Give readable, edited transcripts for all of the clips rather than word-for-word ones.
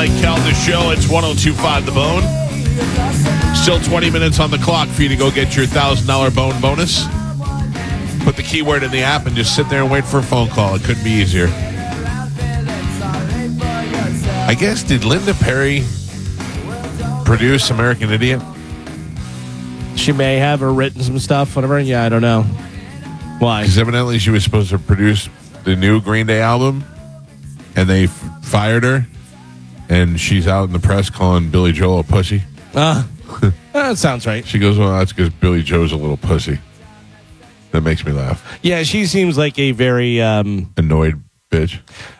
Mike Calda Show. It's 102.5 The Bone. Still 20 minutes on the clock for you to go get your $1,000 Bone bonus. Put the keyword in the app and just sit there and wait for a phone call. It couldn't be easier. I guess, did Linda Perry produce American Idiot? She may have or written some stuff, whatever. Yeah, I don't know. Why? Because evidently she was supposed to produce the new Green Day album, and they fired her, and she's out in the press calling Billy Joel a pussy. That sounds right. She goes, well, that's because Billy Joe's a little pussy. That makes me laugh. Yeah, she seems like a very... annoyed bitch.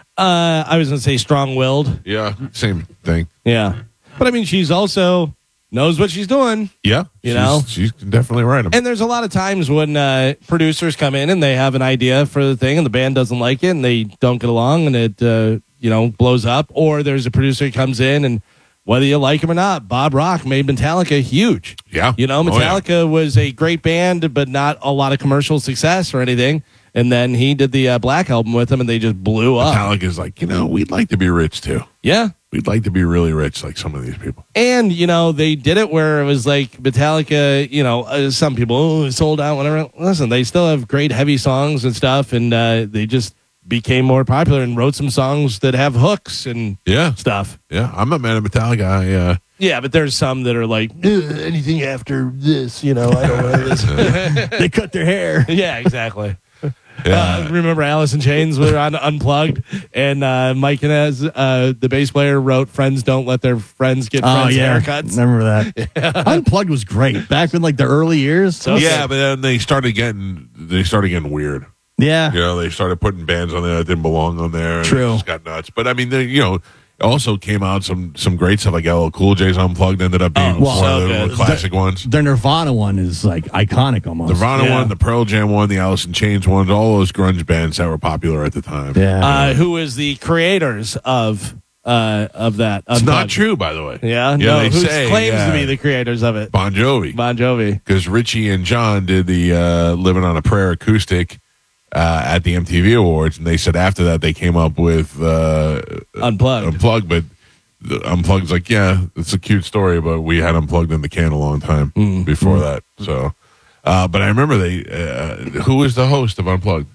I was going to say strong-willed. Yeah, same thing. Yeah. But, I mean, she's also knows what she's doing. Yeah. She's definitely right. And there's a lot of times when producers come in and they have an idea for the thing and the band doesn't like it and they don't get along and it, blows up. Or there's a producer who comes in and whether you like him or not, Bob Rock made Metallica huge. Yeah. Metallica was a great band, but not a lot of commercial success or anything. And then he did the Black album with them, and they just blew up. Metallica's like, we'd like to be rich, too. Yeah. We'd like to be really rich like some of these people. And, they did it where it was like Metallica, some people, sold out, whatever. Listen, they still have great heavy songs and stuff, and they just became more popular and wrote some songs that have hooks and stuff. Yeah, I'm not mad at Metallica. Yeah, but there's some that are like, anything after this, I don't know this. They cut their hair. Yeah, exactly. Yeah. Remember Alice in Chains were on Unplugged, and Mike Inez, the bass player, wrote "Friends don't let their friends get friends haircuts." Remember that? Yeah. Unplugged was great back in the early years. But then they started getting weird. Yeah, they started putting bands on there that didn't belong on there. True, it just got nuts. But I mean, also came out some great stuff like LL Cool J's Unplugged ended up being one of the classic ones. The Nirvana one is like iconic almost. The Nirvana one, the Pearl Jam one, the Alice in Chains ones, all those grunge bands that were popular at the time. Yeah. Who is the creators of that? Unplugged? It's not true, by the way. Yeah, no. Who claims to be the creators of it? Bon Jovi. Because Richie and John did the "Living on a Prayer" acoustic at the MTV Awards, and they said after that they came up with Unplugged. But the Unplugged's like, it's a cute story, but we had Unplugged in the can a long time before that. So, but I remember who was the host of Unplugged?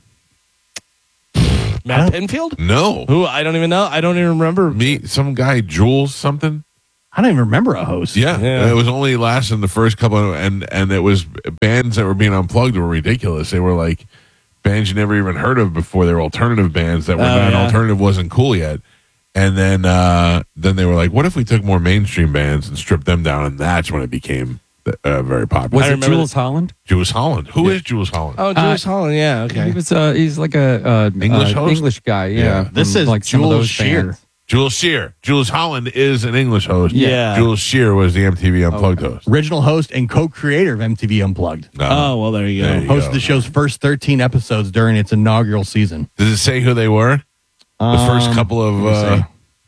Matt Pinfield? No. Who? I don't even know. I don't even remember. Some guy, Jules something. I don't even remember a host. Yeah. It was only lasting the first couple and it was bands that were being unplugged were ridiculous. They were like bands you never even heard of before. They were alternative bands that were alternative wasn't cool yet. And then they were like, what if we took more mainstream bands and stripped them down? And that's when it became very popular. Was it Jules Holland? Jules Holland. Who is Jules Holland? Oh, Jules Holland. Yeah, okay. He's like a English host? English guy. Yeah. This is like Jules Shear. Jules Shear. Jules Holland is an English host. Yeah. Jules Shear was the MTV Unplugged host. Original host and co-creator of MTV Unplugged. Well, there you go. Hosted the show's first 13 episodes during its inaugural season. Does it say who they were? The first couple of...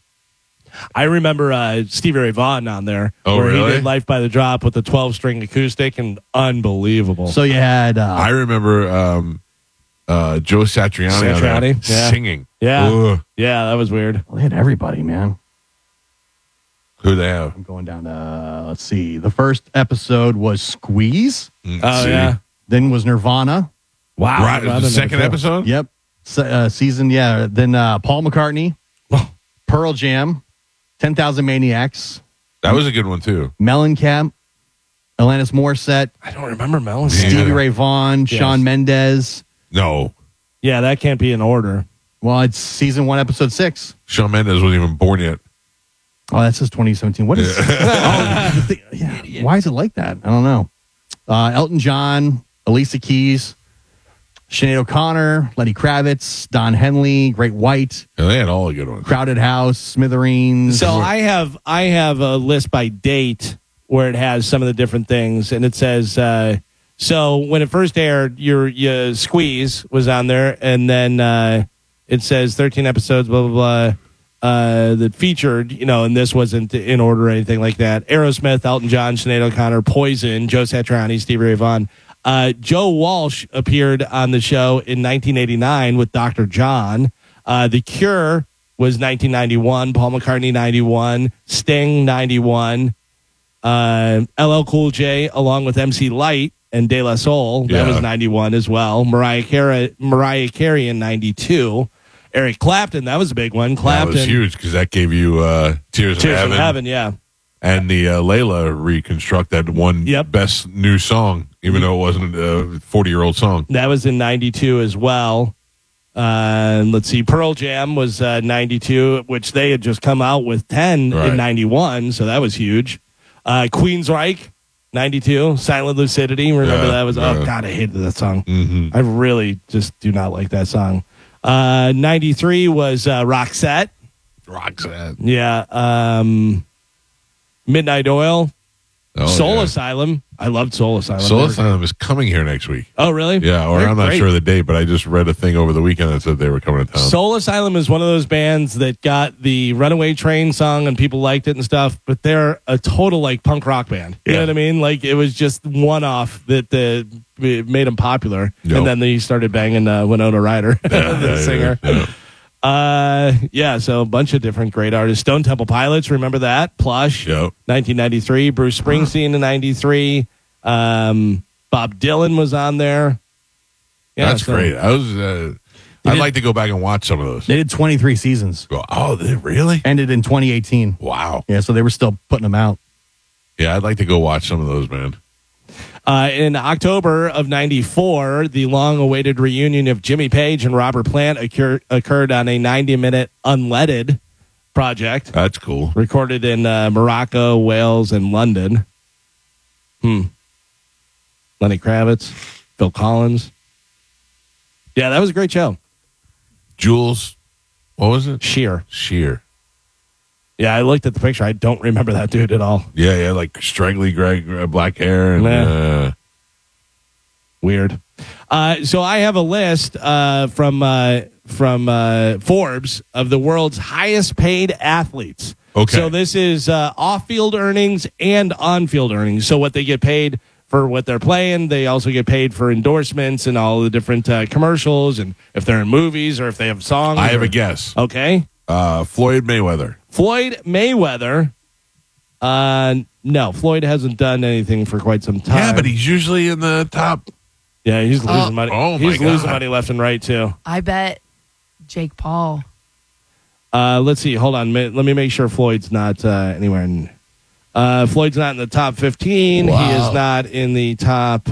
I remember Stevie Ray Vaughan on there. Oh, where really? He did Life by the Drop with the 12-string acoustic and unbelievable. So you had... I remember Joe Satriani on there singing. Yeah. Ugh. Yeah, that was weird. Well, they had everybody, man. Who they have? I'm going down to... let's see. The first episode was Squeeze. Yeah. Then was Nirvana. Wow. Right, the second episode? Yep. Season, yeah. Then Paul McCartney. Pearl Jam. 10,000 Maniacs. That was a good one, too. Mellencamp. Alanis Morissette. I don't remember Mellencamp. Stevie Ray Vaughan. Yes. Shawn Mendes. No. Yeah, that can't be in order. Well, it's season 1, episode 6. Shawn Mendes wasn't even born yet. Oh, that says 2017. What is... why is it like that? I don't know. Elton John. Alicia Keys. Sinead O'Connor, Lenny Kravitz, Don Henley, Great White. Yeah, they had all the good ones. Crowded House, Smithereens. So I have a list by date where it has some of the different things, and it says so when it first aired, your Squeeze was on there, and then it says 13 episodes, blah blah blah, that featured, and this wasn't in order or anything like that. Aerosmith, Elton John, Sinead O'Connor, Poison, Joe Satriani, Stevie Ray Vaughan. Joe Walsh appeared on the show in 1989 with Dr. John. The Cure was 1991. Paul McCartney, 91. Sting, 91. LL Cool J, along with MC Light and De La Soul, that was 91 as well. Mariah Carey in 92. Eric Clapton, that was a big one. Clapton, that was huge because that gave you Tears in Heaven. Yeah. And the Layla reconstruct that one best new song, even though it wasn't a 40-year-old song. That was in 92 as well. Let's see, Pearl Jam was 92, which they had just come out with 10 in 91, so that was huge. Queensryche, 92. Silent Lucidity, remember that was, oh God, I hated that song. Mm-hmm. I really just do not like that song. 93 was Roxette. Yeah. Midnight Oil. Soul Asylum. I loved Soul Asylum. Soul Asylum is coming here next week. Oh, really? Yeah, or I'm not sure of the date, but I just read a thing over the weekend that said they were coming to town. Soul Asylum is one of those bands that got the Runaway Train song and people liked it and stuff, but they're a total like punk rock band. You know what I mean? Like it was just one off that it made them popular, and then they started banging Winona Ryder, the singer. So a bunch of different great artists. Stone Temple Pilots, remember that? Plush, 1993. Bruce Springsteen in 93. Bob Dylan was on there. Yeah, that's great. I'd like to go back and watch some of those. They did 23 seasons. Oh, did they really? Ended in 2018. Wow. Yeah, so they were still putting them out. Yeah, I'd like to go watch some of those, man. In October of 94, the long-awaited reunion of Jimmy Page and Robert Plant occurred on a 90-minute unleaded project. That's cool. Recorded in Morocco, Wales, and London. Lenny Kravitz, Phil Collins. Yeah, that was a great show. Jules, what was it? Shear. Yeah, I looked at the picture. I don't remember that dude at all. Yeah, like straggly black hair. And, weird. So I have a list from Forbes of the world's highest paid athletes. Okay. So this is off-field earnings and on-field earnings. So what they get paid for what they're playing, they also get paid for endorsements and all the different commercials, and if they're in movies or if they have songs. I have a guess. Okay. Floyd Mayweather. No, Floyd hasn't done anything for quite some time. Yeah, but he's usually in the top. Yeah, he's losing money. Oh, my he's God. losing money left and right, too. I bet Jake Paul. Let's see. Hold on. Let me make sure Floyd's not anywhere. Floyd's not in the top 15. Wow. He is not in the top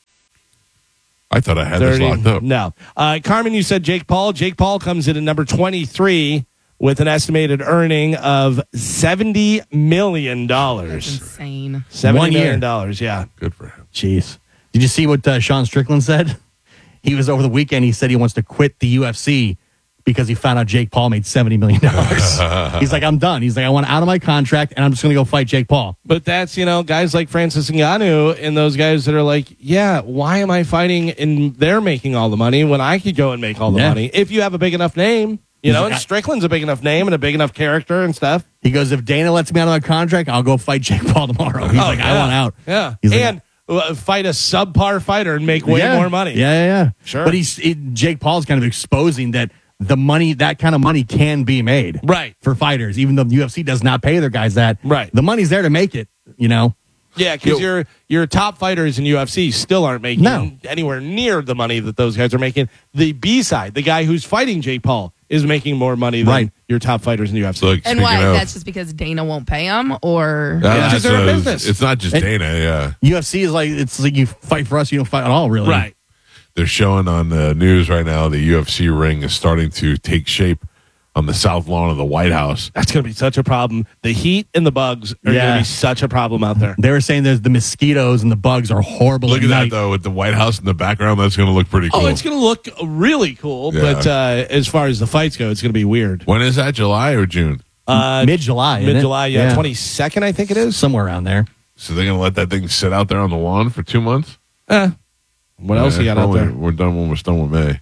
I thought I had 30. this locked up. No. Carmen, you said Jake Paul. Jake Paul comes in at number 23 with an estimated earning of $70 million. That's insane. $70 million, yeah. Good for him. Jeez. Did you see what Sean Strickland said? He was over the weekend. He said he wants to quit the UFC because he found out Jake Paul made $70 million. He's like, I'm done. He's like, I want out of my contract, and I'm just going to go fight Jake Paul. But that's, guys like Francis Ngannou and those guys that are like, yeah, why am I fighting and they're making all the money when I could go and make all the money? If you have a big enough name, and Strickland's a big enough name and a big enough character and stuff. He goes, if Dana lets me out of my contract, I'll go fight Jake Paul tomorrow. He's like, I want out. Yeah. He's and fight a subpar fighter and make way more money. Yeah. Sure. But Jake Paul's kind of exposing that the money, that kind of money can be made. Right. For fighters, even though the UFC does not pay their guys that. Right. The money's there to make it, Yeah, because your top fighters in UFC still aren't making anywhere near the money that those guys are making. The B side, the guy who's fighting Jake Paul, is making more money than your top fighters in UFC. Look, and why? That's just because Dana won't pay him, or just their business. It's not just Dana. UFC is it's like you fight for us, you don't fight at all, really. Right. They're showing on the news right now the UFC ring is starting to take shape on the south lawn of the White House. That's going to be such a problem. The heat and the bugs are going to be such a problem out there. They were saying there's the mosquitoes and the bugs are horrible. Look at that, though, with the White House in the background. That's going to look pretty cool. Oh, it's going to look really cool. But as far as the fights go, it's going to be weird. When is that, July or June? Mid-July. Mid-July, 22nd, I think it is. Somewhere around there. So they're going to let that thing sit out there on the lawn for 2 months? What else you got out there? We're done when we're done with May.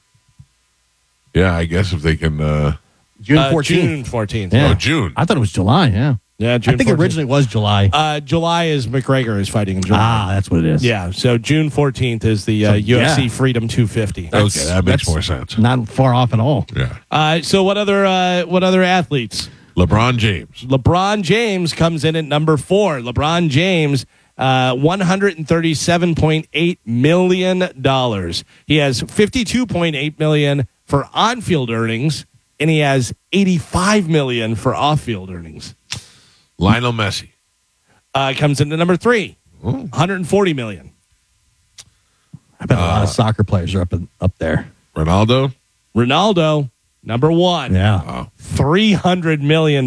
Yeah, I guess if they can... June 14th. June 14th. Yeah. Oh, June. I thought it was July, yeah. Yeah, June I think 14th. originally it was July. July is McGregor is fighting in July. That's what it is. Yeah, so June 14th is the UFC Freedom 250. Okay, that makes that's more sense. Not far off at all. Yeah. So what other athletes? LeBron James. LeBron James comes in at number 4. LeBron James, $137.8 million. He has $52.8 million for on-field earnings, and he has $85 million for off-field earnings. Lionel Messi. Comes in at number 3, $140 million. I bet a lot of soccer players are up there. Ronaldo. Ronaldo, number 1. Yeah. $300 million.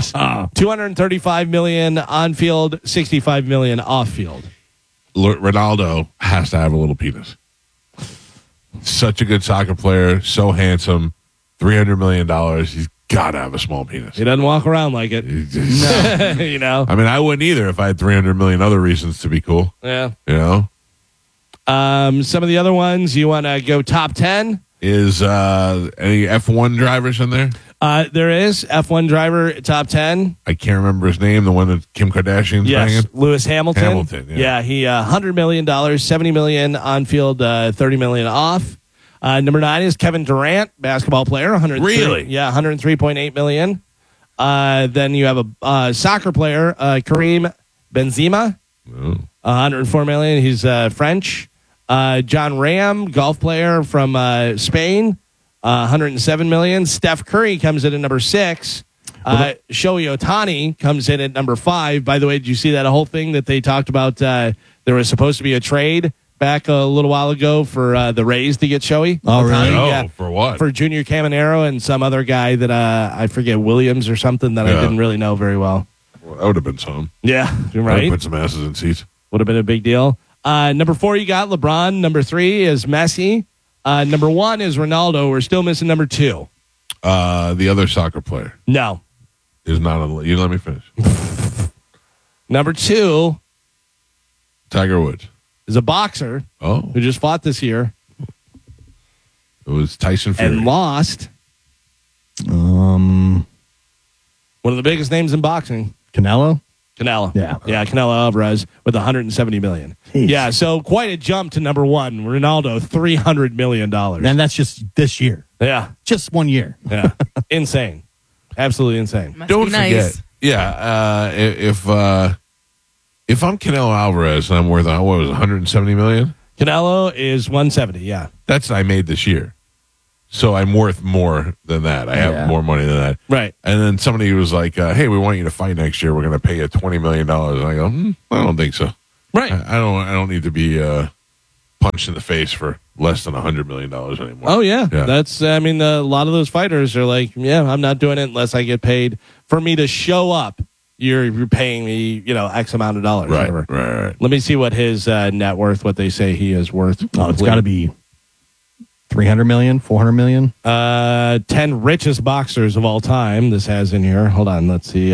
$235 million on-field, $65 million off-field. Ronaldo has to have a little penis. Such a good soccer player, so handsome, $300 million. He's got to have a small penis. He doesn't walk around like it. You know? I mean, I wouldn't either if I had 300 million other reasons to be cool. Yeah. You know? Some of the other ones, you want to go top 10? Is any F1 drivers in there? There is F1 driver top 10. I can't remember his name, the one that Kim Kardashian's Yes, banging. Lewis Hamilton. Hamilton, yeah. He $100 million, $70 million on field, $30 million off. Number 9 is Kevin Durant, basketball player. Really? Yeah, $103.8 million. Then you have a soccer player, Kareem Benzema, $104 million. He's French. John Ram, golf player from Spain, $107 million. Steph Curry comes in at number 6. Shohei Ohtani comes in at number 5. By the way, did you see that whole thing that they talked about? There was supposed to be a trade back a little while ago for the Rays to get Shohei. Oh, really? Oh, Yeah. for what? For Junior Caminero and some other guy that I forget, Williams or something that I Yeah. didn't really know very well. Well, that would have been some. Yeah, you're Right. right. Put some asses in seats. Would have been a big deal. Number 4, you got LeBron. Number 3 is Messi. Number 1 is Ronaldo. We're still missing number 2. The other soccer player No. is not on the. You let me finish. Number 2 Tiger Woods. is a boxer Oh, who just fought this year it was Tyson Fury. and lost. Um, One of the biggest names in boxing, Canelo. Canelo. Yeah. Canelo Alvarez with $170 million. Jeez. Yeah, so quite a jump to number 1. Ronaldo, $300 million. And that's just this year. Yeah, Just 1 year. yeah. Insane. Absolutely insane. Must Don't be nice. forget. Yeah, if I'm Canelo Alvarez and I'm worth what was it, 170 million? Canelo is 170, yeah. That's what I made this year. So I'm worth more than that. I have Yeah. more money than that. Right. And then somebody was like, "Hey, we want you to fight next year. We're going to pay you $20 million." And I go, "I don't think so. Right. I don't need to be punched in the face for less than $100 million anymore." Oh, yeah. Yeah. That's, I mean, a lot of those fighters are like, yeah, I'm not doing it unless I get paid. For me to show up, you're paying me, X amount of dollars. Right, Whatever. right. Let me see what his net worth, what they say he is worth. Oh, it's got to be 300 million, 400 million. 10 richest boxers of all time. This has in here. Hold on. Let's see.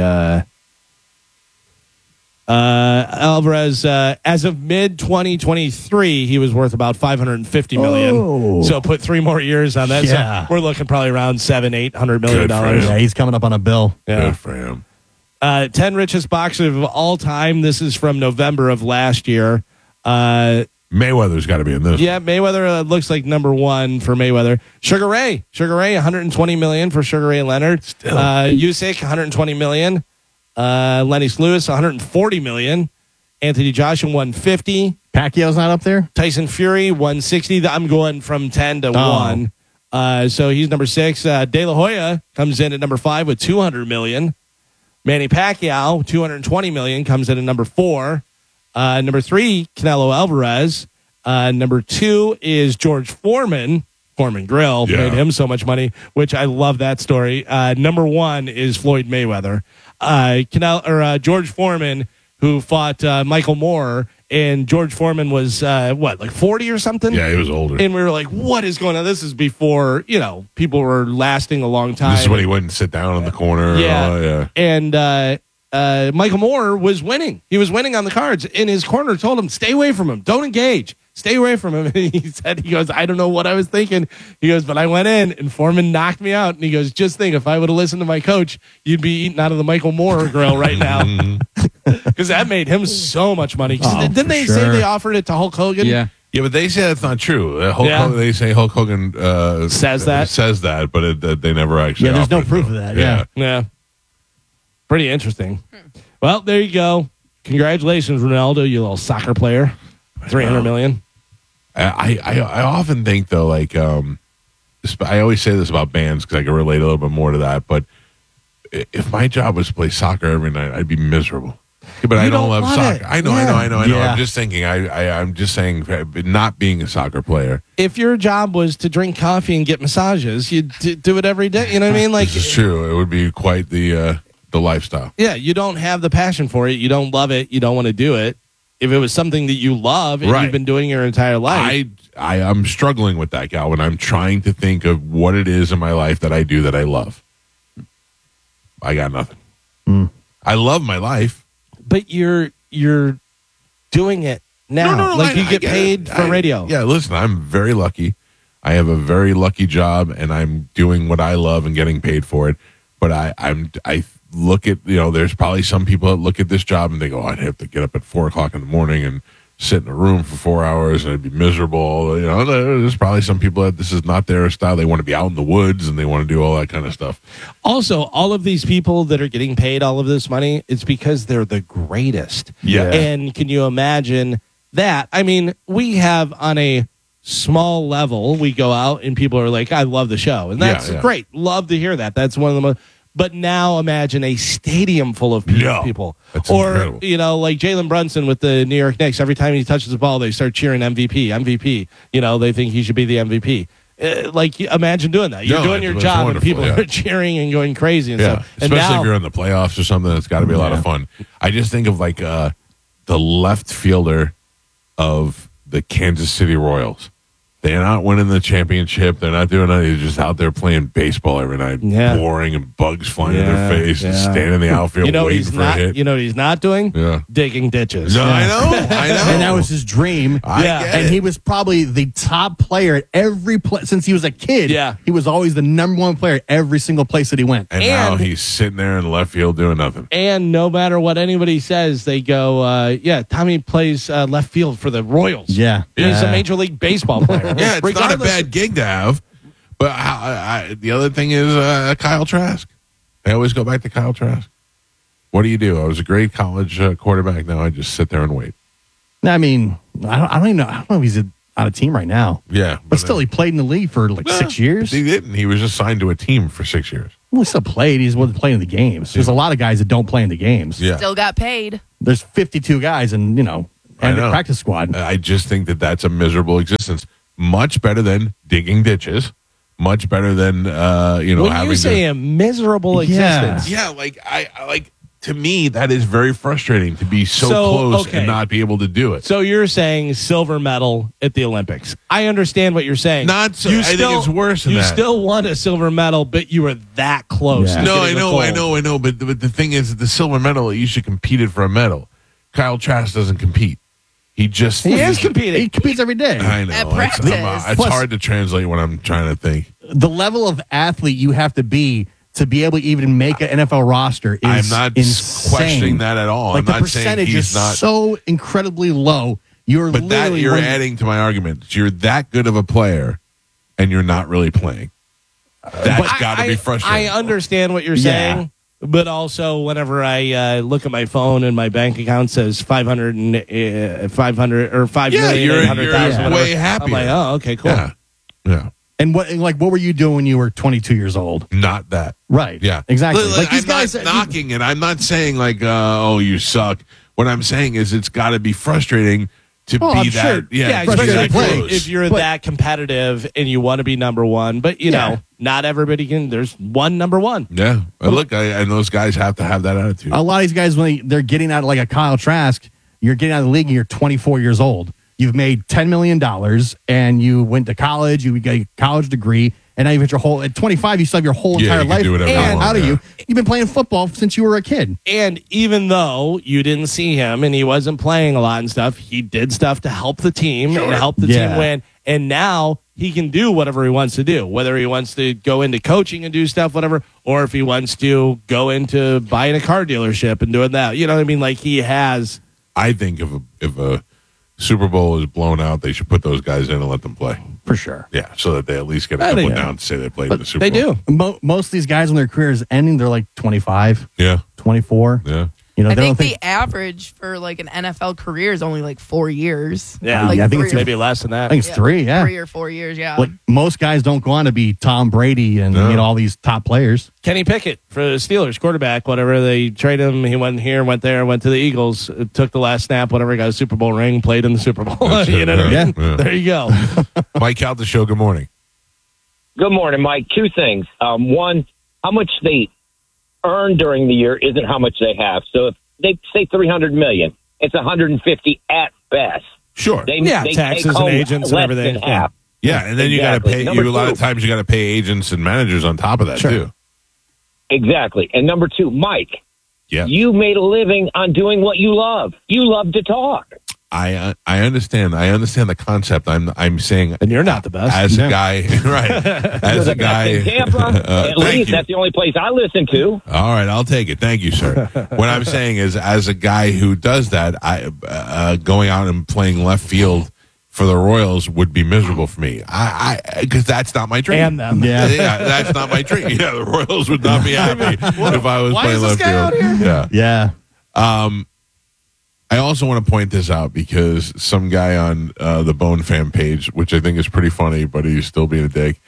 Alvarez, as of mid 2023, he was worth about 550 million. Oh. So put 3 more years on that. Yeah. So we're looking probably around $700-800 million. Good for him. Yeah, he's coming up on a bill. Yeah. Good for him. 10 richest boxers of all time. This is from November of last year. Mayweather's got to be in this. Yeah, Mayweather looks like number 1 for Mayweather. Sugar Ray, $120 million for Sugar Ray Leonard. Usyk, $120 million. Lenny Lewis, $140 million. Anthony Joshua, $150. Pacquiao's not up there? Tyson Fury, $160. I'm going from 10 to 1. So he's number 6. De La Hoya comes in at number 5 with $200 million. Manny Pacquiao, $220 million, comes in at number 4. Number 3, Canelo Alvarez. Number 2 is George Foreman. Foreman Grill Yeah. made him so much money, which I love that story. Number 1 is Floyd Mayweather. George Foreman, who fought Michael Moore, and George Foreman was like 40 or something. Yeah, he was older. And we were like, what is going on? This is before, people were lasting a long time. This is when he wouldn't sit down in the corner. Yeah. Oh, yeah. And Michael Moore was winning. He was winning on the cards. And his corner told him, stay away from him. Don't engage. stay away from him. And he goes, I don't know what I was thinking. He goes, but I went in and Foreman knocked me out. And he goes, just think, if I would have listened to my coach, you'd be eating out of the Michael Moore grill right now. Because that made him so much money. Didn't they say they offered it to Hulk Hogan? Yeah. Yeah, but they say that's not true. Hogan, they say Hulk Hogan says that, but they never actually. Yeah, there's no offered it proof to of him. that. Yeah. Yeah. Pretty interesting. Well, there you go. Congratulations, Ronaldo, you little soccer player. $300 million. I often think though, like I always say this about bands because I can relate a little bit more to that. But if my job was to play soccer every night, I'd be miserable. But I don't love soccer. I know. Yeah. I'm just thinking. I'm just saying, not being a soccer player. If your job was to drink coffee and get massages, you'd do it every day. You know what I mean? Like, This is true. It would be quite the lifestyle. yeah, you don't have the passion for it. You don't love it. You don't want to do it. If it was something that you love and Right. you've been doing your entire life, I'm struggling with that, Galvin. I'm trying to think of what it is in my life that I do that I love. I got nothing. I love my life. but you're doing it now. Like you get paid for radio. Yeah, listen, I'm very lucky. I have a very lucky job, and I'm doing what I love and getting paid for it. But I look at, there's probably some people that look at this job and they go, I'd have to get up at 4:00 in the morning and sit in a room for 4 hours and it'd be miserable. There's probably some people that this is not their style. They want to be out in the woods and they want to do all that kind of stuff. Also, all of these people that are getting paid all of this money, it's because they're the greatest. Yeah. And can you imagine that? I mean, we have on a small level, we go out and people are like, I love the show. And that's great. Love to hear that. That's one of the most. But now imagine a stadium full of people. That's or, incredible. like Jalen Brunson with the New York Knicks. Every time he touches the ball, they start cheering MVP, MVP. They think he should be the MVP. Imagine doing that. You're doing your job and people are cheering and going crazy and stuff. Especially and now, if you're in the playoffs or something, it's got to be a lot of fun. I just think of like the left fielder of the Kansas City Royals. They're not winning the championship. They're not doing anything. They're just out there playing baseball every night, boring and bugs flying in their face and standing in the outfield waiting for a hit. You know what he's not doing? Yeah. Digging ditches. No, I know. And that was his dream. And he was probably the top player at every place since he was a kid. Yeah. He was always the number one player at every single place that he went. And now he's sitting there in left field doing nothing. And no matter what anybody says, they go, Tommy plays left field for the Royals. Yeah. He's a Major League Baseball player. Yeah, it's not a bad gig to have. But the other thing is Kyle Trask. I always go back to Kyle Trask. What do you do? I was a great college quarterback. Now I just sit there and wait. I mean, I don't even know. I don't know if he's on a team right now. Yeah. But still, he played in the league for 6 years. He didn't. He was just signed to a team for 6 years. Well, he still played. He wasn't playing in the games. There's a lot of guys that don't play in the games. Yeah. Still got paid. There's 52 guys and, and the practice squad. I just think that that's a miserable existence. Much better than digging ditches. Much better than when having you say a miserable existence. Yeah, like to me that is very frustrating to be so close and not be able to do it. So you're saying silver medal at the Olympics. I understand what you're saying. Not so. I think it's worse than that. You still won a silver medal, but you were that close. Yeah. to No, getting I know. the gold. But the thing is, the silver medal, you should compete it for a medal. Kyle Trask doesn't compete. He is competing. He competes every day. I know. At practice. It's hard to translate when I'm trying to think. The level of athlete you have to be able to even make an NFL roster is I'm not insane. questioning that at all. Like I'm the not saying percentage he's is not. so incredibly low. You're But that literally you're adding to my argument. You're that good of a player, and you're not really playing. That's got to be frustrating. I understand what you're saying, but also whenever I look at my phone and my bank account says 500 or 5 million, you're 800,000, whatever, way happier. I'm like, oh, okay, cool. Yeah. And what were you doing when you were 22 years old? Not that. Right. Yeah. Exactly. Like these I'm guys not knocking it. I'm not saying like, oh, you suck. What I'm saying is it's got to be frustrating to be I'm that. sure. Yeah, especially to be that play. close. if you're that competitive and you want to be number one. But, not everybody can. There's one number one. Yeah. Look, and those guys have to have that attitude. A lot of these guys, when they're getting out like a Kyle Trask, you're getting out of the league and you're 24 years old. You've made $10 million and you went to college, you got a college degree, and now you've had your whole at 25, you still have your whole Yeah, entire you can life do whatever you want, out of yeah. you. You've been playing football since you were a kid. And even though you didn't see him and he wasn't playing a lot and stuff, he did stuff to help the team and help the Yeah. team win. And now he can do whatever he wants to do, whether he wants to go into coaching and do stuff, whatever, or if he wants to go into buying a car dealership and doing that. You know what I mean? Like he has. I think if a Super Bowl is blown out, they should put those guys in and let them play. For sure. Yeah, so that they at least get a Yeah, couple they do. down to say they played in the Super They Bowl. do. Most of these guys, when their career is ending, they're like 25, Yeah, 24. yeah. You know, I they don't think the average for like an NFL career is only like 4 years. Yeah, Like I think three it's or- maybe less than that. I think it's 3, yeah. 3 or 4 years, yeah. Like most guys don't go on to be Tom Brady and No. all these top players. Kenny Pickett for the Steelers, quarterback, whatever. They traded him. He went here, went there, went to the Eagles, took the last snap, whatever, got a Super Bowl ring, played in the Super Bowl. That's You it, know what I yeah. mean? Yeah. There you go. Mike out the show. Good morning. Good morning, Mike. Two things. One, how much they earn during the year isn't how much they have. So if they say $300 million, it's $150 at best. Sure. They, Yeah, they taxes take and home agents and less everything. than half. Yeah, and then you got to Exactly. pay. Number You a lot of two. times you got to pay agents and managers on top of that too. Exactly. And number two, Mike, Yeah, you made a living on doing what you love. You love to talk. I understand. I understand the concept. I'm saying And you're not the best. as Yeah. a guy, right? As a guy, in Tampa, at thank least you. that's the only place I listen to. All right, I'll take it. Thank you, sir. What I'm saying is, as a guy who does that, I going out and playing left field for the Royals would be miserable for me. I because that's not my dream. And them. Yeah. Yeah, that's not my dream. Yeah, the Royals would not be happy if I was Why playing is this left guy field. out here? Yeah. Yeah. I also want to point this out because some guy on the Bone fan page, which I think is pretty funny, but he's still being a dick.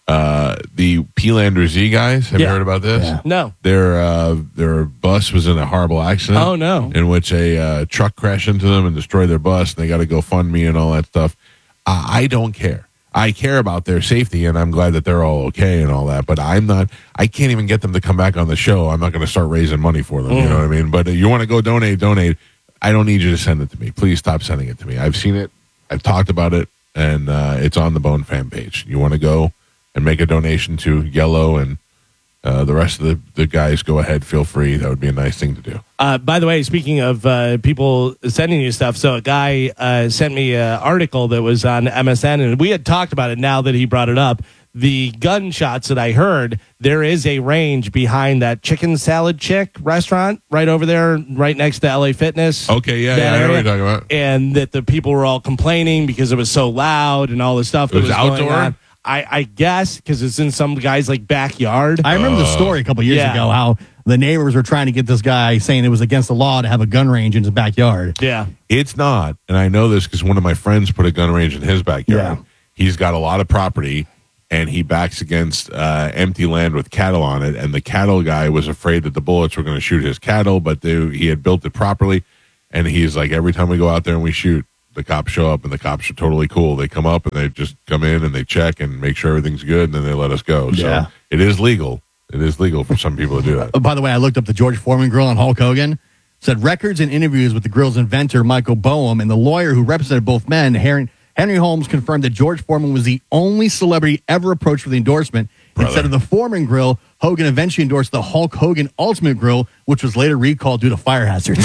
The P-Lander Z guys, have you Yeah. heard about this? Yeah. No. Their bus was in a horrible accident. Oh, no. In which a truck crashed into them and destroyed their bus, and they got to go fund me and all that stuff. I don't care. I care about their safety, and I'm glad that they're all okay and all that. But I'm not. I can't even get them to come back on the show. I'm not going to start raising money for them. You know what I mean? But you want to go donate. I don't need you to send it to me. Please stop sending it to me. I've seen it. I've talked about it, and it's on the Bone fan page. You want to go and make a donation to Yellow and the rest of the guys, go ahead. Feel free. That would be a nice thing to do. By the way, speaking of people sending you stuff, so a guy sent me an article that was on MSN, and we had talked about it now that he brought it up. The gunshots that I heard, there is a range behind that Chicken Salad Chick restaurant right over there, right next to LA Fitness. Okay, yeah, that I know what area. you're talking about. And that the people were all complaining because it was so loud and all the stuff that It was going outdoor? on. I guess because it's in some guy's like backyard. I remember the story a couple years yeah. ago how the neighbors were trying to get this guy saying it was against the law to have a gun range in his backyard. Yeah. It's not, and I know this because one of my friends put a gun range in his backyard. Yeah. He's got a lot of property, and he backs against empty land with cattle on it. And the cattle guy was afraid that the bullets were going to shoot his cattle, but he had built it properly. And he's like, every time we go out there and we shoot, the cops show up, and the cops are totally cool. They come up and they just come in and they check and make sure everything's good, and then they let us go. Yeah. So it is legal. It is legal for some people to do that. By the way, I looked up the George Foreman grill on Hulk Hogan. Said records and interviews with the grill's inventor, Michael Boehm, and the lawyer who represented both men, Henry Holmes, confirmed that George Foreman was the only celebrity ever approached for the endorsement. Brother. Instead of the Foreman grill, Hogan eventually endorsed the Hulk Hogan Ultimate Grill, which was later recalled due to fire hazards.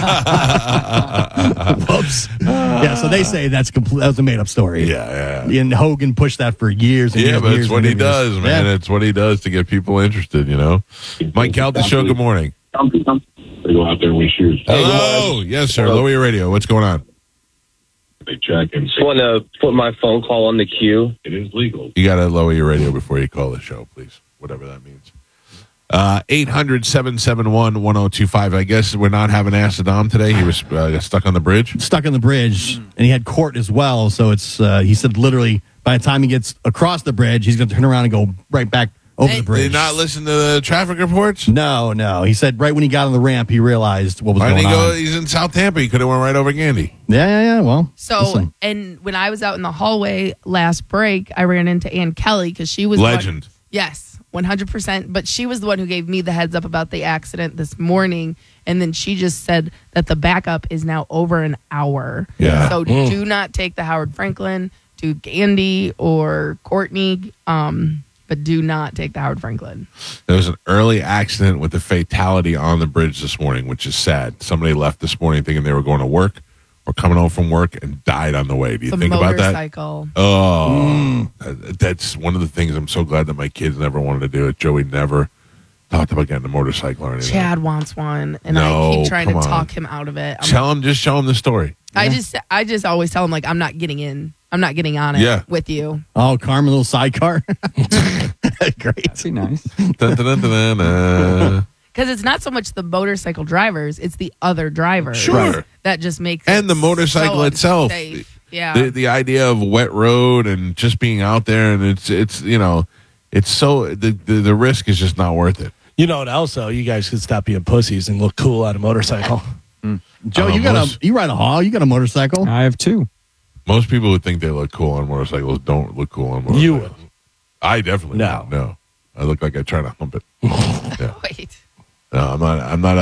Whoops. Yeah, so they say that was a made-up story. Yeah. And Hogan pushed that for years and Yeah, years. but years it's what and he years. does, man. Yeah. It's what he does to get people interested, you know? Mike Calta Show, good morning. We go out there and we shoot. Hello. Yes, sir. Lower your radio. What's going on? They check and Just want to put my phone call on the queue. it is legal. You got to lower your radio before you call the show, please. Whatever that means. 800-771-1025. I guess we're not having Ask Saddam today. He was stuck on the bridge. Stuck on the bridge, and he had court as well. So it's he said literally by the time he gets across the bridge, he's going to turn around and go right back over the Did bridge. he not listen to the traffic reports? No. He said right when he got on the ramp, he realized what was Why going didn't he go? on. He's in South Tampa. He could have went right over Gandy. Yeah. Well, So, listen. and when I was out in the hallway last break, I ran into Ann Kelly because she was Legend. Yes, 100%. But she was the one who gave me the heads up about the accident this morning. And then she just said that the backup is now over an hour. Yeah. So do not take the Howard Franklin to Gandy or Courtney. but do not take the Howard Franklin. There was an early accident with a fatality on the bridge this morning, which is sad. Somebody left this morning thinking they were going to work or coming home from work and died on the way. Do you think about that? Motorcycle. Oh, that's one of the things I'm so glad that my kids never wanted to do it. Joey never talked about getting a motorcycle or anything. Chad wants one, and No, I keep trying to come on. talk him out of it. Just show him the story. I just always tell him, like, I'm not getting in. I'm not getting on it Yeah. with you. Oh, Carmen, little sidecar. Great. That'd be nice. Dun, dun, dun, dun, dun. Because it's not so much the motorcycle drivers, it's the other drivers. Sure. That just makes And it the motorcycle so itself. unsafe. Yeah. The idea of wet road and just being out there, and it's you know, it's so the risk is just not worth it. You know what else, though? You guys could stop being pussies and look cool on a motorcycle. Joe, you ride a haul. You got a motorcycle. I have 2. Most people who think they look cool on motorcycles don't look cool on motorcycles. You would. I definitely No. don't. No. I look like I try to hump it. Yeah. Wait. No, I'm not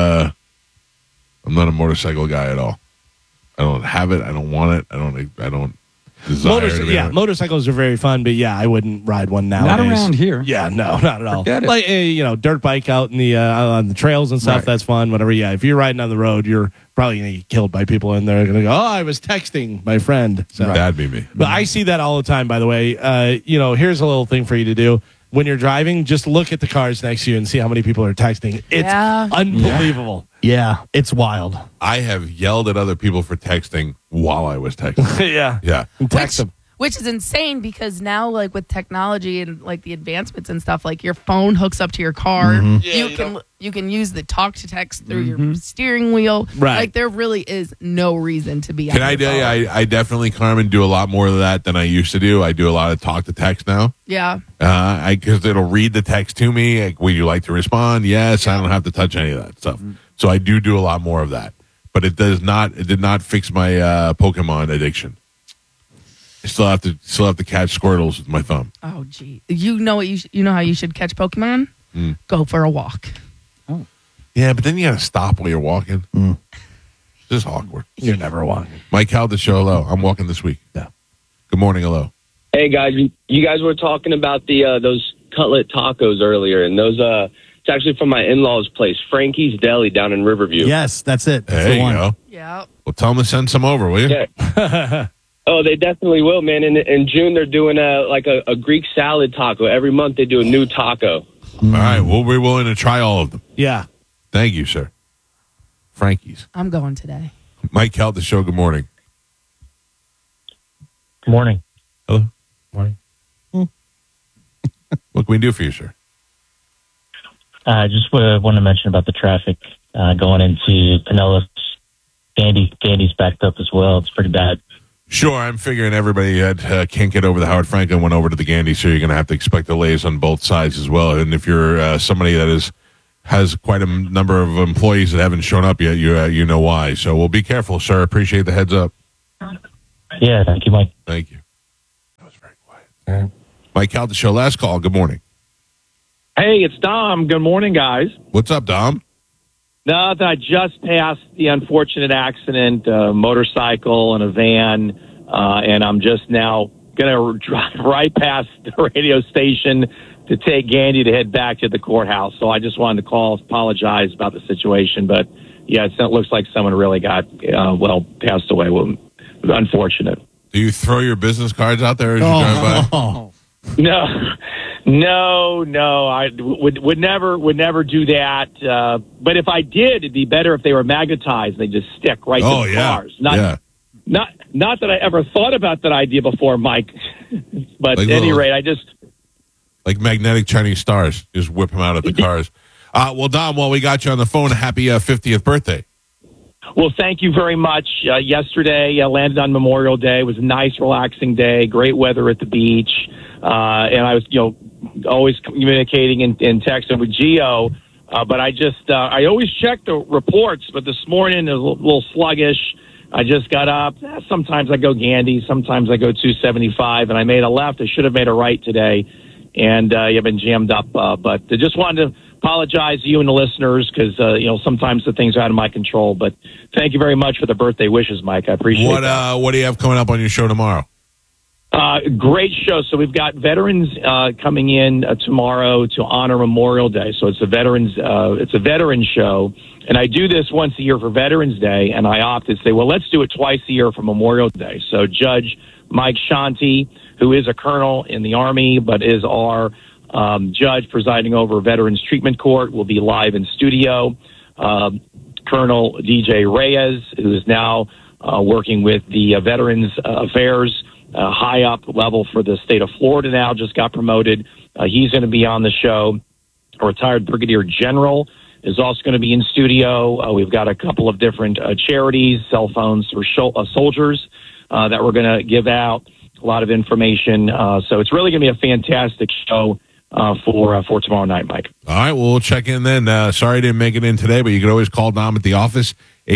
a motorcycle guy at all. I don't have it. I don't want it. I don't desire to be on it. Motorcycles are very fun, but yeah, I wouldn't ride one nowadays. Not around here. Yeah, no, not at all. Forget it. Like dirt bike out in the on the trails and stuff. Right. That's fun. Whatever. Yeah, if you're riding on the road, you're probably gonna get killed by people in there. Gonna go, oh, I was texting my friend. So, That'd be me. but I see that all the time. By the way, here's a little thing for you to do. When you're driving, just look at the cars next to you and see how many people are texting. It's Yeah. unbelievable. Yeah, it's wild. I have yelled at other people for texting while I was texting. Yeah. Yeah. Text them. Which is insane because now, like, with technology and like the advancements and stuff, like your phone hooks up to your car. Yeah, You can use the talk to text through your steering wheel. Right. Like there really is no reason to be. Can on I your tell you, phone. I definitely, Carmen, do a lot more of that than I used to do. I do a lot of talk to text now. Yeah. Because it'll read the text to me. Like, would you like to respond? Yes. I don't have to touch any of that stuff. So I do a lot more of that. But it did not fix my Pokemon addiction. I still have to catch Squirtles with my thumb. Oh, gee. You know what you know how you should catch Pokemon? Go for a walk. Yeah, but then you got to stop while you're walking. It's just awkward. You're never walking. Mike Howard, the show. Hello. I'm walking this week. Yeah. Good morning. Hello. Hey guys, you guys were talking about the those cutlet tacos earlier, and those it's actually from my in-laws' place, Frankie's Deli down in Riverview. Yes, that's it. That's There the you one. go. Yeah. Well, tell them to send some over, will you? Yeah. Oh, they definitely will, man. In June, they're doing a Greek salad taco. Every month, they do a new taco. All right. We'll be willing to try all of them. Yeah. Thank you, sir. Frankie's. I'm going today. Mike Howard, the show. Good morning. Good morning. Hello. Morning. What can we do for you, sir? I just want to mention about the traffic going into Pinellas. Gandy's backed up as well. It's pretty bad. Sure, I'm figuring everybody can't get over the Howard Franklin went over to the Gandy, so you're going to have to expect delays on both sides as well. And if you're somebody that has quite a number of employees that haven't shown up yet, you know why. So we'll be careful, sir. Appreciate the heads up. Yeah, thank you, Mike. Thank you. That was very quiet. Mike Howard, the show. Last call. Good morning. Hey, it's Dom. Good morning, guys. What's up, Dom? Nothing. I just passed the unfortunate accident, motorcycle and a van, and I'm just now going to drive right past the radio station to take Gandy to head back to the courthouse. So I just wanted to call, apologize about the situation. But, yeah, it looks like someone really got, passed away. Well, unfortunate. Do you throw your business cards out there as you drive by? No. I would never do that. But if I did, it'd be better if they were magnetized. They just stick right to the cars. Not that I ever thought about that idea before, Mike. But Like at any little- rate, I just Like magnetic Chinese stars. Just whip them out of the cars. Well, Dom, while we got you on the phone, happy 50th birthday. Well, thank you very much. Yesterday, I landed on Memorial Day. It was a nice, relaxing day. Great weather at the beach, and I was, always communicating and texting with Gio. But I always check the reports. But this morning, it was a little sluggish. I just got up. Sometimes I go Gandy. Sometimes I go 275, and I made a left. I should have made a right today, and I've been jammed up. But I just wanted to apologize to you and the listeners because, sometimes the things are out of my control. But thank you very much for the birthday wishes, Mike. I appreciate it. What do you have coming up on your show tomorrow? Great show. So we've got veterans coming in tomorrow to honor Memorial Day. So it's a veterans show, and I do this once a year for Veterans Day, and I opted to say, well, let's do it twice a year for Memorial Day. So Judge Mike Shanti, who is a colonel in the Army but is our judge presiding over Veterans Treatment Court, will be live in studio. Colonel DJ Reyes, who is now working with the Veterans Affairs high up level for the state of Florida now, just got promoted. He's going to be on the show. A retired Brigadier General is also going to be in studio. We've got a couple of different charities, cell phones for soldiers that we're going to give out. A lot of information. So it's really going to be a fantastic show for tomorrow night, Mike. All right, well, we'll check in then. Sorry I didn't make it in today, but you can always call Dom at the office,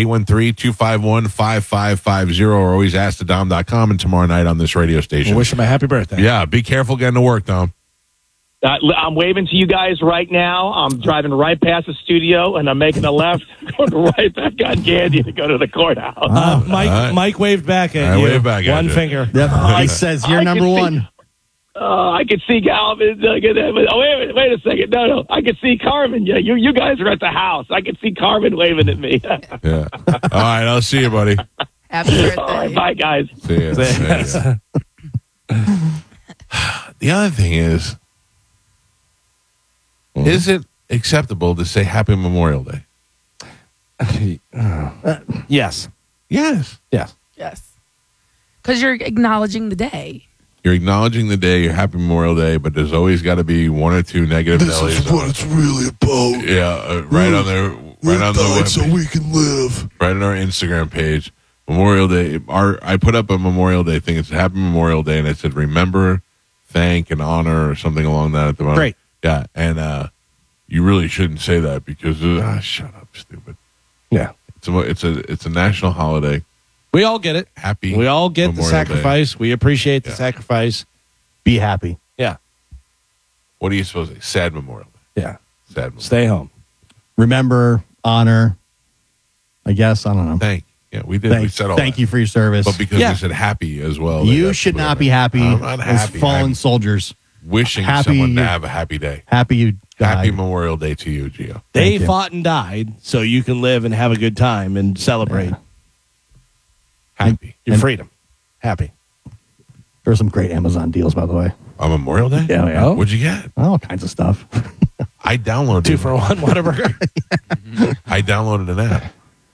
813-251-5550, or always askthedom.com, and tomorrow night on this radio station. We'll wish him a happy birthday. Yeah, be careful getting to work, Dom. I'm waving to you guys right now. I'm driving right past the studio, and I'm making a left, going right back on Gandy to go to the courthouse. Mike waved back at I you. waved back at One you. finger. Yep. He says you're number one. I can see Galvin. Wait a second. No. I can see Carmen. Yeah, you guys are at the house. I can see Carmen waving at me. Yeah. All right, I'll see you, buddy. Happy birthday. All right, bye, guys. See ya. The other thing is it acceptable to say Happy Memorial Day? Yes. Yes. Yes. Yes. Because you're acknowledging the day. You're acknowledging the day, you're Happy Memorial Day, but there's always got to be one or two negative Nellies. This is what it's really about. Yeah, right on there. Right on the web so we can live. Right on our Instagram page. Memorial Day. I put up a Memorial Day thing. It's Happy Memorial Day, and it said remember, thank, and honor, or something along that at the bottom. Great. Yeah, and you really shouldn't say that because shut up, stupid. Yeah. It's a national holiday. We all get it. Happy. We all get Memorial the sacrifice. Day. We appreciate the sacrifice. Be happy. Yeah. What are you supposed to say? Sad Memorial Day. Yeah. Sad Memorial. Stay home. Remember, honor. I guess. I don't know. Thank. Yeah, we did. We said all Thank that. you for your service. But because we said happy as well. You should not be happy I'm not as happy. fallen I'm soldiers. wishing Happy someone to you- have a happy day. Happy you died. Happy Memorial Day to you, Gio. They Thank you. fought and died so you can live and have a good time and celebrate Happy. your freedom. Happy. There are some great Amazon deals, by the way. On Memorial Day? Yeah. What'd you get? All kinds of stuff. I downloaded 2 for $1 Whataburger. I downloaded an app.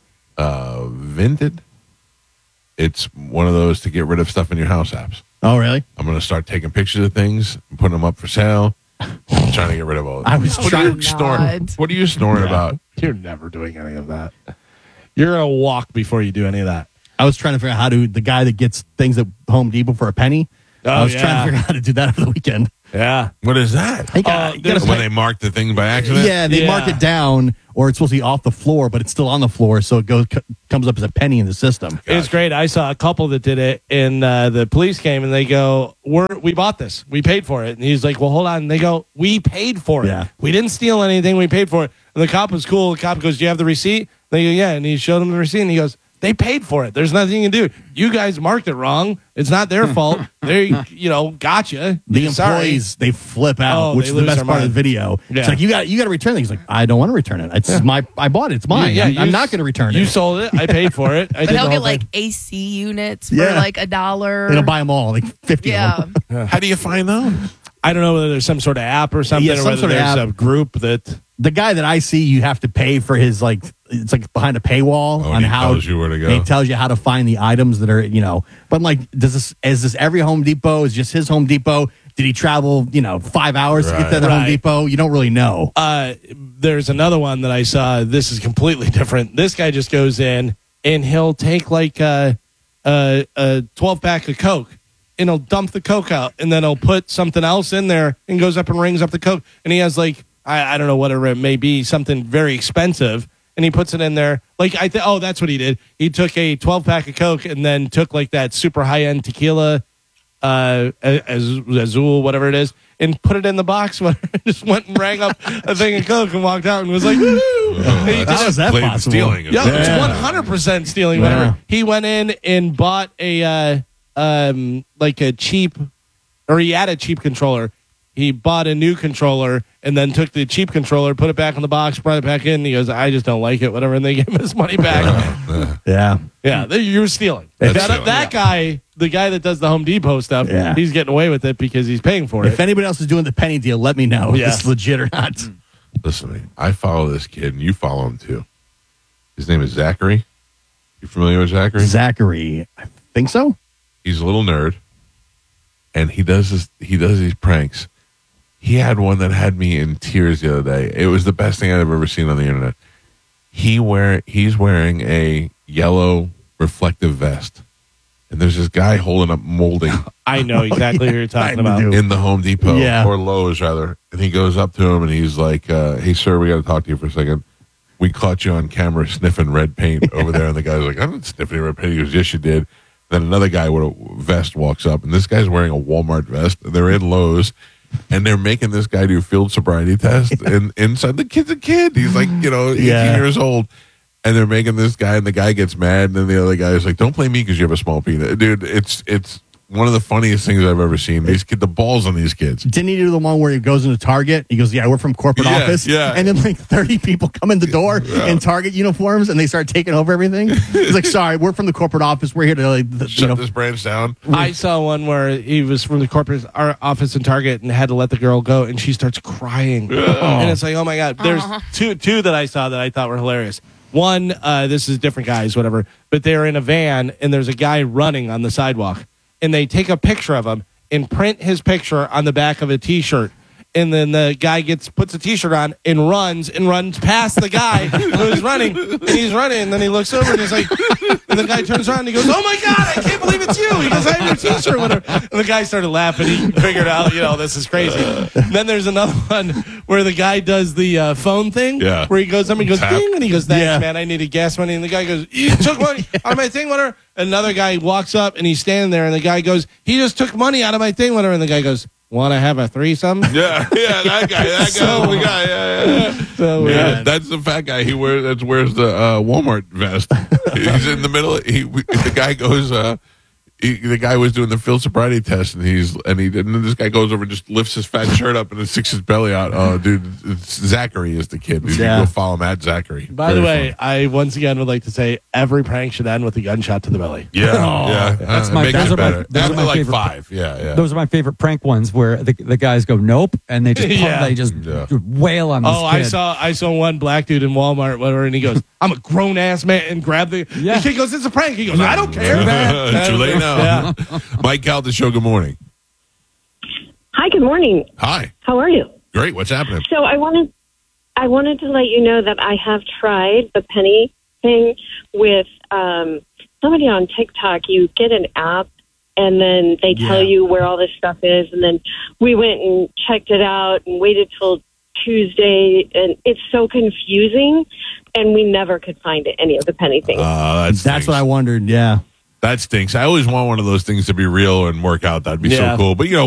Vinted. It's one of those to get rid of stuff in your house apps. Oh, really? I'm going to start taking pictures of things and putting them up for sale. I'm trying to get rid of all of them. I was What are trying you snoring? What are you snoring about? You're never doing any of that. You're going to walk before you do any of that. I was trying to figure out how to, the guy that gets things at Home Depot for a penny. I was trying to figure out how to do that over the weekend. Yeah. What is that? You gotta When they mark the thing by accident? Yeah, they mark it down, or it's supposed to be off the floor, but it's still on the floor, so it comes up as a penny in the system. It's great. I saw a couple that did it, and the police came, and they go, we bought this. We paid for it. And he's like, well, hold on. And they go, we paid for it. Yeah. We didn't steal anything. We paid for it. And the cop was cool. The cop goes, do you have the receipt? They go, yeah. And he showed him the receipt, and he goes, they paid for it. There's nothing you can do. You guys marked it wrong. It's not their fault. They, gotcha. The Sorry. employees, they flip out, Oh, which they is the lose best their part of the mind. video. Yeah. It's like, you got to return it. He's like, I don't want to return it. It's I bought it. It's mine. Yeah, I'm not going to return it. You sold it. I paid for it. I But did he'll the get whole like thing. AC units for Yeah. like $1. It'll buy them all, like 50 Yeah. of them. How do you find those? I don't know whether there's some sort of app or something, Yeah, or some whether sort of there's app. a group that. The guy that I see, you have to pay for his, like, it's like behind a paywall Oh, on he how tells you where to go. He tells you how to find the items that are, but like, is this every Home Depot? Is just his Home Depot? Did he travel, 5 hours to get to the Home Right. Depot? You don't really know. There's another one that I saw. This is completely different. This guy just goes in and he'll take like a 12-pack of Coke and he'll dump the Coke out and then he'll put something else in there and goes up and rings up the Coke. And he has like, I don't know, whatever it may be, something very expensive. And he puts it in there. Like, that's what he did. He took a 12-pack of Coke and then took like that super high-end tequila, Azul, whatever it is, and put it in the box. Just went and rang up a thing of Coke and walked out and was like, woo! And he How is that Blatant possible? stealing. yeah, it's 100% stealing. Whatever. He went in and bought a like a cheap, or he had a cheap controller. He bought a new controller and then took the cheap controller, put it back in the box, brought it back in. And he goes, I just don't like it, whatever. And they gave him his money back. Yeah. You were stealing. That guy, the guy that does the Home Depot stuff, he's getting away with it because he's paying for it. If anybody else is doing the penny deal, let me know if it's legit or not. Listen to me. I follow this kid, and you follow him too. His name is Zachary. You familiar with Zachary? Zachary, I think so. He's a little nerd, and he does these pranks. He had one that had me in tears the other day. It was the best thing I've ever seen on the internet. He's wearing a yellow reflective vest, and there's this guy holding up molding. I know exactly who you're talking about. In the Home Depot, Yeah. or Lowe's rather. And he goes up to him and he's like, hey, sir, we got to talk to you for a second. We caught you on camera sniffing red paint over there. And the guy's like, I'm not sniffing red paint. He goes, yes, you did. Then another guy with a vest walks up, and this guy's wearing a Walmart vest. They're in Lowe's, and they're making this guy do a field sobriety test. And inside, the kid's a kid. He's like, 18 years old. And they're making this guy, and the guy gets mad, and then the other guy is like, don't blame me because you have a small penis. Dude, it's one of the funniest things I've ever seen. The balls on these kids. Didn't he do the one where he goes into Target? He goes, yeah, we're from corporate office. Yeah. And then like 30 people come in the door in Target uniforms and they start taking over everything. He's like, sorry, we're from the corporate office. We're here to shut this branch down. I saw one where he was from the corporate office in Target and had to let the girl go, and she starts crying. And it's like, oh my God. There's two that I saw that I thought were hilarious. One, this is different guys, whatever, but they're in a van and there's a guy running on the sidewalk. And they take a picture of him and print his picture on the back of a T-shirt. And then the guy puts a T-shirt on and runs past the guy who's running. And he's running, and then he looks over and he's like, and the guy turns around and he goes, oh my God, I can't believe it's you. He goes, I have your T-shirt, whatever. And the guy started laughing. He figured out, this is crazy. And then there's another one where the guy does the phone thing. Yeah. Where he goes up and he goes, ding, and he goes, thanks, man, I needed gas money. And the guy goes, you took money out of my thing, whatever. Another guy walks up and he's standing there, and the guy goes, he just took money out of my thing, whatever. And the guy goes, want to have a threesome? Yeah, that guy. So, that's the fat guy. He wears the Walmart vest. He's in the middle. The guy goes. The guy was doing the field sobriety test, and then this guy goes over and just lifts his fat shirt up and then sticks his belly out. Oh, dude, Zachary is the kid. You can go follow him at Zachary. By the way, I once again would like to say every prank should end with a gunshot to the belly. Yeah. That's my favorite. Those are my like favorite. 5. Yeah. Those are my favorite prank ones where the guys go nope, and they just wail on this kid. I saw one black dude in Walmart, whatever, and he goes, I'm a grown ass man, and grab the kid goes, it's a prank. He goes, I don't care. Too late now. Yeah. Mike Cal, the show. Good morning. Hi. Good morning. Hi. How are you? Great. What's happening? So I wanted to let you know that I have tried the penny thing with somebody on TikTok. You get an app, and then they tell you where all this stuff is, and then we went and checked it out and waited till Tuesday, and it's so confusing, and we never could find any of the penny things. That's what I wondered. Yeah. That stinks. I always want one of those things to be real and work out. That'd be so cool. But,